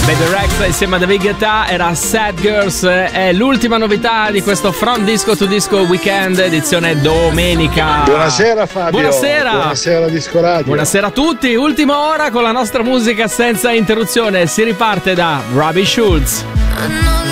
The Rex insieme a David Guetta era Sad Girls, è l'ultima novità di questo From Disco to Disco Weekend edizione domenica. Buonasera Fabio. Buonasera. Buonasera Disco Radio. Buonasera a tutti, ultima ora con la nostra musica senza interruzione, si riparte da Robbie Schulz.